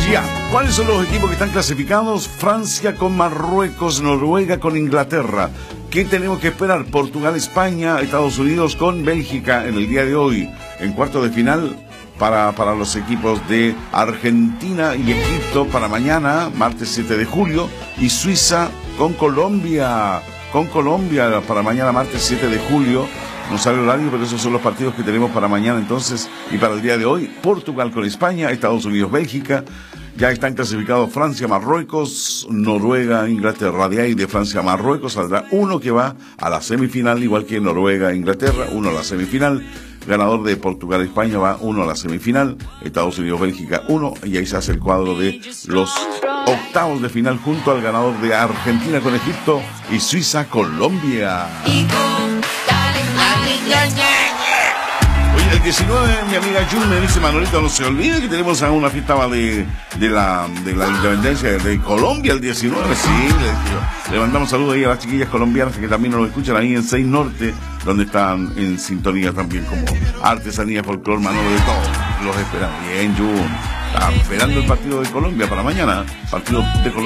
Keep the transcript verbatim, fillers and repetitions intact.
Ya, ¿cuáles son los equipos que están clasificados? Francia con Marruecos, Noruega con Inglaterra. ¿Qué tenemos que esperar? Portugal, España, Estados Unidos con Bélgica en el día de hoy. En cuarto de final para, para los equipos de Argentina y Egipto para mañana, martes siete de julio. Y Suiza con Colombia, con Colombia para mañana, martes siete de julio. No sale el horario, pero esos son los partidos que tenemos para mañana entonces y para el día de hoy. Portugal con España, Estados Unidos, Bélgica. Ya están clasificados Francia, Marruecos, Noruega, Inglaterra. De ahí de Francia, Marruecos saldrá uno que va a la semifinal, igual que Noruega, Inglaterra, uno a la semifinal. Ganador de Portugal, España va uno a la semifinal. Estados Unidos, Bélgica, uno. Y ahí se hace el cuadro de los octavos de final junto al ganador de Argentina con Egipto y Suiza, Colombia. Oye, el diecinueve, mi amiga Jun me dice, Manolito, no se olvide que tenemos a una fiesta de, de, la, de la independencia de Colombia el diecinueve. Sí, le, le mandamos saludos ahí a las chiquillas colombianas que también nos escuchan ahí en seis Norte, donde están en sintonía también como artesanía, folclor, Manolo, de todo. Los esperamos. Bien, Jun. Está esperando el partido de Colombia para mañana. Partido de Colombia.